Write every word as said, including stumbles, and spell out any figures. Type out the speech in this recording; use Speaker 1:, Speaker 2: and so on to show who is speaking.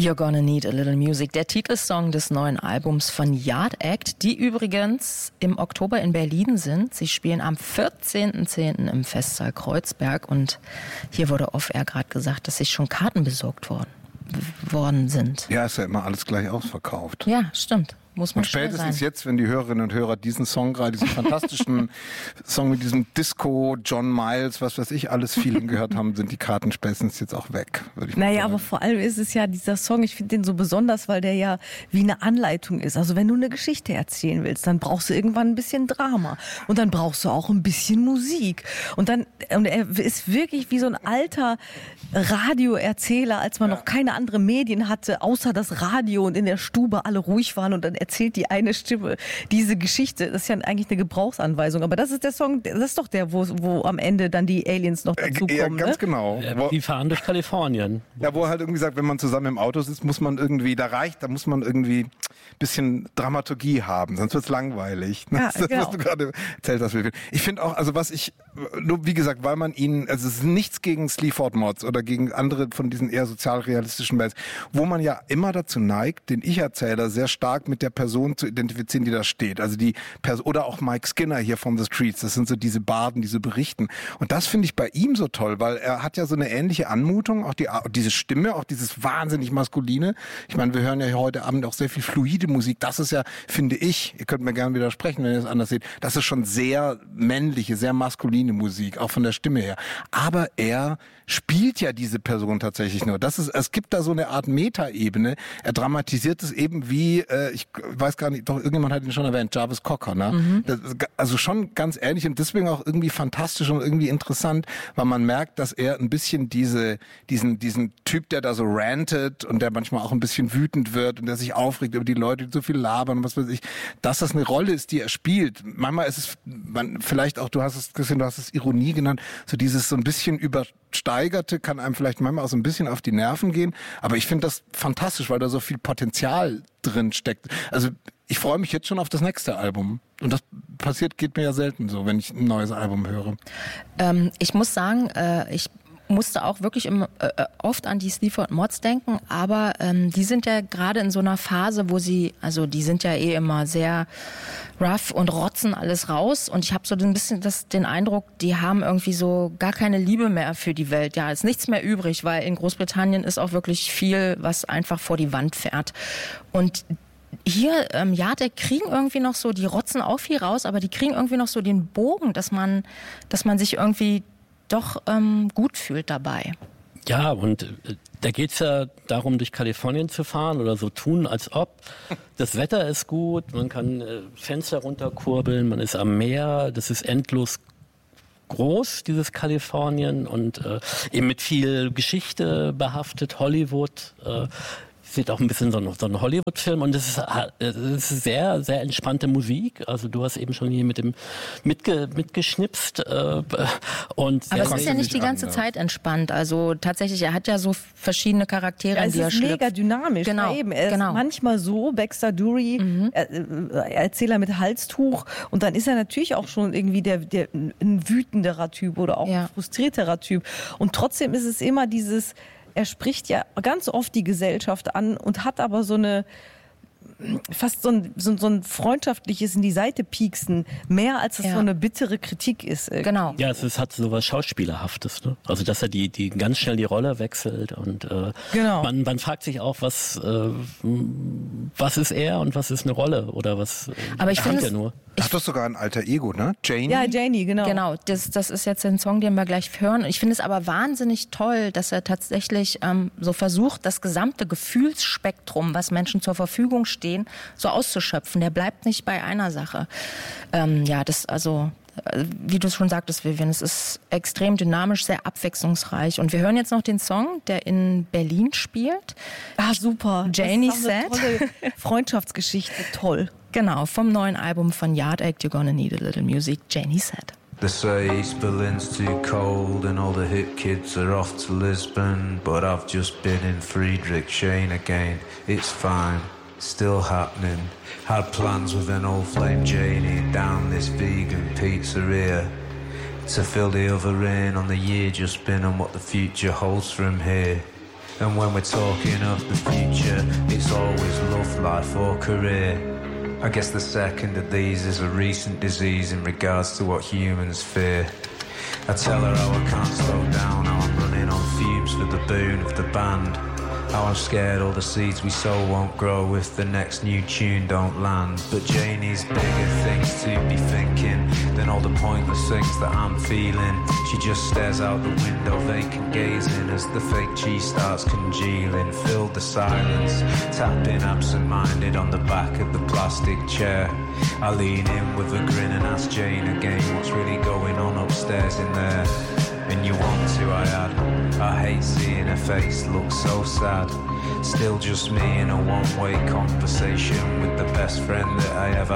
Speaker 1: You're Gonna Need a Little Music, der Titelsong des neuen Albums von Yard Act, die übrigens im Oktober in Berlin sind. Sie spielen am vierzehnten zehnten im Festsaal Kreuzberg und hier wurde off-air gerade gesagt, dass sich schon Karten besorgt worden, worden sind.
Speaker 2: Ja, ist ja immer alles gleich ausverkauft.
Speaker 1: Ja, stimmt. Muss man
Speaker 2: und spätestens
Speaker 1: sein.
Speaker 2: jetzt, wenn die Hörerinnen und Hörer diesen Song gerade, diesen fantastischen Song mit diesem Disco, John Miles, was weiß ich, alles Feeling gehört haben, sind die Karten spätestens jetzt auch weg, würde ich
Speaker 3: Naja,
Speaker 2: sagen.
Speaker 3: aber vor allem ist es ja dieser Song, ich finde den so besonders, weil der ja wie eine Anleitung ist. Also wenn du eine Geschichte erzählen willst, dann brauchst du irgendwann ein bisschen Drama. Und dann brauchst du auch ein bisschen Musik. Und dann, und er ist wirklich wie so ein alter Radioerzähler, als man ja. noch keine anderen Medien hatte, außer das Radio und in der Stube alle ruhig waren und dann erzählt die eine Stimme diese Geschichte. Das ist ja eigentlich eine Gebrauchsanweisung. Aber das ist der Song, das ist doch der, wo, wo am Ende dann die Aliens noch dazukommen.
Speaker 2: Ja, ganz
Speaker 3: ne?
Speaker 2: genau.
Speaker 4: Ja, die fahren durch Kalifornien.
Speaker 2: Ja, wo er halt irgendwie sagt, wenn man zusammen im Auto sitzt, muss man irgendwie, da reicht, da muss man irgendwie ein bisschen Dramaturgie haben, sonst wird's langweilig.
Speaker 3: Ja,
Speaker 2: das,
Speaker 3: genau.
Speaker 2: was du gerade erzählt hast. Ich finde auch, also was ich, nur wie gesagt, weil man ihn, also es ist nichts gegen Sleaford Mods oder gegen andere von diesen eher sozialrealistischen Bands, wo man ja immer dazu neigt, den Ich-Erzähler sehr stark mit der Person zu identifizieren, die da steht. Also die Person, oder auch Mike Skinner hier von The Streets, das sind so diese Barden, die so berichten. Und das finde ich bei ihm so toll, weil er hat ja so eine ähnliche Anmutung, auch die, diese Stimme, auch dieses wahnsinnig Maskuline. Ich meine, wir hören ja heute Abend auch sehr viel fluide Musik. Das ist ja, finde ich, ihr könnt mir gerne widersprechen, wenn ihr es anders seht, das ist schon sehr männliche, sehr maskuline Musik, auch von der Stimme her. Aber er spielt ja diese Person tatsächlich nur. Das ist, es gibt da so eine Art Metaebene. Er dramatisiert es eben wie, äh, ich weiß gar nicht, doch irgendjemand hat ihn schon erwähnt, Jarvis Cocker, ne? Mhm. Das, also schon ganz ähnlich und deswegen auch irgendwie fantastisch und irgendwie interessant, weil man merkt, dass er ein bisschen diese, diesen, diesen Typ, der da so rantet und der manchmal auch ein bisschen wütend wird und der sich aufregt über die Leute, die so viel labern und was weiß ich, dass das eine Rolle ist, die er spielt. Manchmal ist es, man, vielleicht auch, du hast es gesehen, du hast es Ironie genannt, so dieses so ein bisschen übersteigerte kann einem vielleicht manchmal auch so ein bisschen auf die Nerven gehen, aber ich finde das fantastisch, weil da so viel Potenzial drin steckt. Also ich freue mich jetzt schon auf das nächste Album. Und das passiert, geht mir ja selten so, wenn ich ein neues Album höre.
Speaker 1: Ähm, ich muss sagen, äh, ich musste auch wirklich im, äh, oft an die Sleaford Mods denken, aber ähm, die sind ja gerade in so einer Phase, wo sie, also die sind ja eh immer sehr rough und rotzen alles raus und ich habe so ein bisschen das, den Eindruck, die haben irgendwie so gar keine Liebe mehr für die Welt. Ja, ist nichts mehr übrig, weil in Großbritannien ist auch wirklich viel, was einfach vor die Wand fährt. Und hier, ähm, ja, die kriegen irgendwie noch so, die rotzen auch viel raus, aber die kriegen irgendwie noch so den Bogen, dass man, dass man sich irgendwie doch ähm, gut fühlt dabei.
Speaker 4: Ja, und äh, da geht's ja darum, durch Kalifornien zu fahren oder so tun, als ob. Das Wetter ist gut, man kann äh, Fenster runterkurbeln, man ist am Meer, das ist endlos groß, dieses Kalifornien und äh, eben mit viel Geschichte behaftet, Hollywood, äh, sieht auch ein bisschen so ein, so ein Hollywood-Film und es ist, es ist sehr, sehr entspannte Musik. Also du hast eben schon hier mit dem mitge, mitgeschnipst. Äh, und
Speaker 1: Aber es ist ja nicht die ganze an, Zeit entspannt. Also tatsächlich, er hat ja so verschiedene Charaktere,
Speaker 3: ja,
Speaker 1: die er schlüpft.
Speaker 3: Es ist mega dynamisch.
Speaker 1: Genau,
Speaker 3: eben. Er
Speaker 1: genau.
Speaker 3: ist manchmal so, Baxter Dury, mhm. Erzähler mit Halstuch und dann ist er natürlich auch schon irgendwie der, der ein wütenderer Typ oder auch ja. ein frustrierterer Typ. Und trotzdem ist es immer dieses, er spricht ja ganz oft die Gesellschaft an und hat aber so eine, fast so ein, so, so ein freundschaftliches in die Seite pieksen, mehr als es ja. so eine bittere Kritik ist. Irgendwie.
Speaker 1: Genau.
Speaker 4: Ja, es ist, hat so was Schauspielerhaftes, ne? Also dass er die, die ganz schnell die Rolle wechselt und äh,
Speaker 3: genau.
Speaker 4: man, man fragt sich auch, was, äh, was ist er und was ist eine Rolle oder was
Speaker 1: Aber ich finde
Speaker 4: er nur.
Speaker 2: Das ist doch sogar ein alter Ego, ne? Janie?
Speaker 3: Ja, Janie, genau.
Speaker 1: Genau, das, das ist jetzt ein Song, den wir gleich hören. Ich finde es aber wahnsinnig toll, dass er tatsächlich ähm, so versucht, das gesamte Gefühlsspektrum, was Menschen zur Verfügung stehen, so auszuschöpfen. Der bleibt nicht bei einer Sache. Ähm, ja, das, also, wie du schon sagtest, Vivian, es ist extrem dynamisch, sehr abwechslungsreich. Und wir hören jetzt noch den Song, der in Berlin spielt.
Speaker 3: Ah, super.
Speaker 1: Janie
Speaker 3: das ist auch eine
Speaker 1: Said.
Speaker 3: Tolle Freundschaftsgeschichte, toll.
Speaker 1: Genau, vom neuen Album von Yard Act, You're Gonna Need a Little Music, Janie Said.
Speaker 5: They say East Berlin's too cold and all the hip kids are off to Lisbon, but I've just been in Friedrichshain again. It's fine, still happening. Had plans with an old flame Janie down this vegan pizzeria to fill the other in on the year just been and what the future holds from here. And when we're talking of the future, it's always love, life or career. I guess the second of these is a recent disease in regards to what humans fear. I tell her how I can't slow down, how I'm running on fumes for the boon of the band. How I'm scared all the seeds we sow won't grow if the next new tune don't land. But Janie's bigger things to be thinking than all the pointless things that I'm feeling. She just stares out the window, vacant gazing as the fake cheese starts congealing. Filled the silence, tapping absent-minded on the back of the plastic chair. I lean in with a grin and ask Jane again what's really going on upstairs in there. And you want to, I add. I hate seeing her face look so sad. Still just me in a one-way conversation with the best friend that I ever